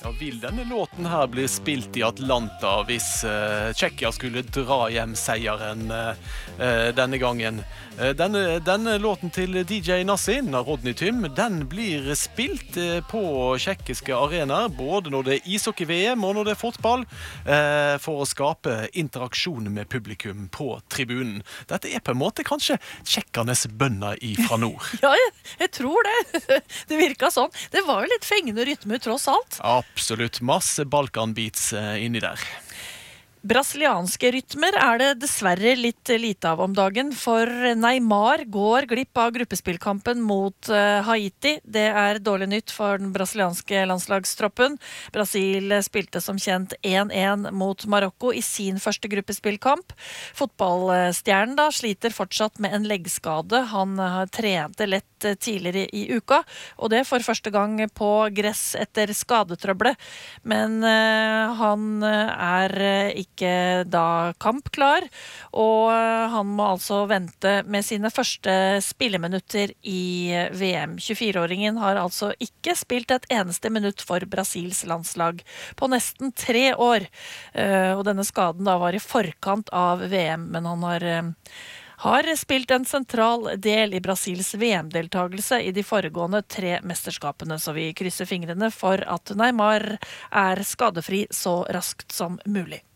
Ja, vil denne låten her bli spilt i Atlanta hvis Tsjekkia skulle dra hjem seieren denne gangen? Denne låten til DJ Nassin, Rodney Tym, den blir spilt på tsjekkiske arenaer, både når det er ishockey-VM og når det er fotball, for å skape interaksjon med publikum på tribunen. Dette er på en måte kanskje tsjekkernes bønner fra nord. Ja, jeg tror det. Det virket sånn. Det var jo litt fengende rytme tross alt. Absolutt. Masse Balkan-beats inni der. Brasilianske rytmer er det dessverre litt lite av om dagen, for Neymar går glipp av gruppespillkampen mot Haiti. Det er dårlig nytt for den brasilianske landslagstroppen. Brasil spilte som kjent 1-1 mot Marokko i sin første gruppespillkamp. Fotballstjernen da sliter fortsatt med en leggskade. Han trente lett tidligere i uka, og det for første gang på gress etter skadetrøbbelet. Men han er ikke da kampklar, og han må altså vente med sine første spilleminutter i VM. 24-åringen har altså ikke spilt et eneste minutt for Brasils landslag på nesten 3 år. Og denne skaden da var i forkant av VM, men han har spilt en sentral del i Brasils VM-deltagelse i de foregående 3 mesterskapene, så vi krysser fingrene for at Neymar er skadefri så raskt som mulig.